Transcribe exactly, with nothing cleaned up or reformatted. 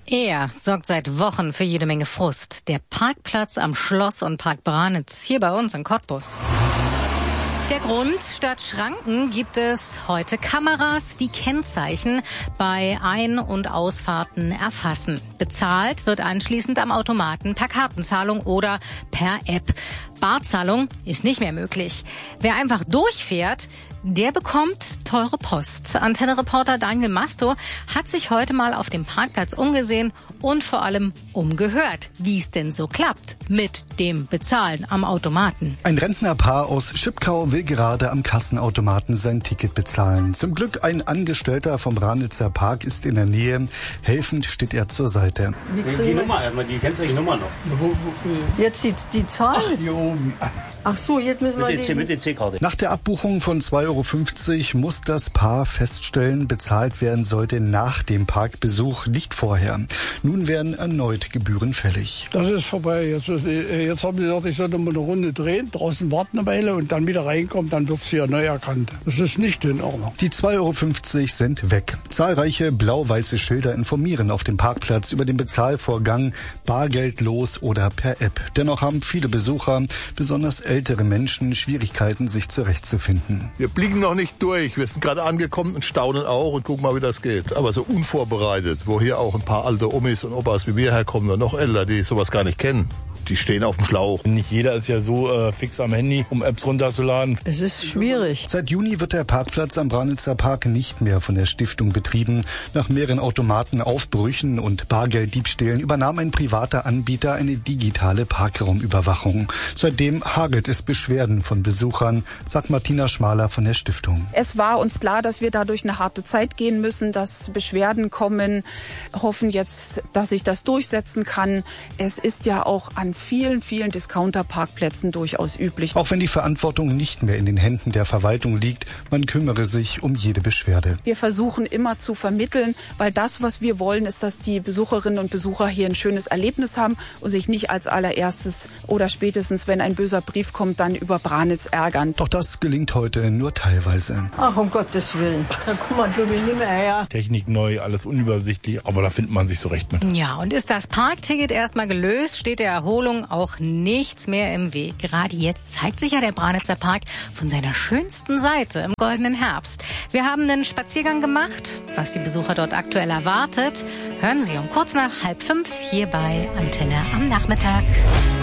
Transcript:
Er sorgt seit Wochen für jede Menge Frust. Der Parkplatz am Schloss und Park Branitz, hier bei uns in Cottbus. Der Grund, statt Schranken gibt es heute Kameras, die Kennzeichen bei Ein- und Ausfahrten erfassen. Bezahlt wird anschließend am Automaten per Kartenzahlung oder per App. Barzahlung ist nicht mehr möglich. Wer einfach durchfährt, der bekommt teure Post. Antenne-Reporter Daniel Masto hat sich heute mal auf dem Parkplatz umgesehen und vor allem umgehört, wie es denn so klappt mit dem Bezahlen am Automaten. Ein Rentnerpaar aus Schipkau will gerade am Kassenautomaten sein Ticket bezahlen. Zum Glück ein Angestellter vom Branitzer Park ist in der Nähe. Helfend steht er zur Seite. Die, die Nummer, die kennst du die Nummer noch? Jetzt die, die Zahl? Ach, hier oben. Ach so, jetzt müssen wir mit, die... mit der C-Karte. Nach der Abbuchung von zwei Euro fünfzig muss das Paar feststellen, bezahlt werden sollte nach dem Parkbesuch, nicht vorher. Nun werden erneut Gebühren fällig. Das ist vorbei. Jetzt, jetzt haben sie gesagt, ich sollte mal eine Runde drehen, draußen warten eine Weile und dann wieder reinkommen, dann wird es hier neu erkannt. Das ist nicht in Ordnung. Die zwei Euro fünfzig sind weg. Zahlreiche blau-weiße Schilder informieren auf dem Parkplatz über den Bezahlvorgang, bargeldlos oder per App. Dennoch haben viele Besucher, besonders ältere Menschen, Schwierigkeiten, sich zurechtzufinden. Wir blicken noch nicht durch. Wir sind gerade angekommen und staunen auch und gucken mal, wie das geht. Aber so unvorbereitet, wo hier auch ein paar alte Omis und Opas wie wir herkommen und noch älter, die sowas gar nicht kennen. Die stehen auf dem Schlauch. Nicht jeder ist ja so äh, fix am Handy, um Apps runterzuladen. Es ist schwierig. Seit Juni wird der Parkplatz am Branitzer Park nicht mehr von der Stiftung betrieben. Nach mehreren Automatenaufbrüchen und Bargelddiebstählen übernahm ein privater Anbieter eine digitale Parkraumüberwachung. Seitdem hagelt es Beschwerden von Besuchern, sagt Martina Schmaler von der Stiftung. Es war uns klar, dass wir da durch eine harte Zeit gehen müssen, dass Beschwerden kommen. Hoffen jetzt, dass ich das durchsetzen kann. Es ist ja auch an vielen, vielen Discounter-Parkplätzen durchaus üblich. Auch wenn die Verantwortung nicht mehr in den Händen der Verwaltung liegt, man kümmere sich um jede Beschwerde. Wir versuchen immer zu vermitteln, weil das, was wir wollen, ist, dass die Besucherinnen und Besucher hier ein schönes Erlebnis haben und sich nicht als allererstes oder spätestens, wenn ein böser Brief kommt, dann über Branitz ärgern. Doch das gelingt heute nur teilweise. Ach, um Gottes Willen. Da kommt man wirklich nicht mehr her. Technik neu, alles unübersichtlich, aber da findet man sich so recht mit. Ja, und ist das Parkticket erstmal gelöst, steht der Erholung auch nichts mehr im Weg. Gerade jetzt zeigt sich ja der Branitzer Park von seiner schönsten Seite im goldenen Herbst. Wir haben einen Spaziergang gemacht, was die Besucher dort aktuell erwartet. Hören Sie um kurz nach halb fünf hier bei Antenne am Nachmittag.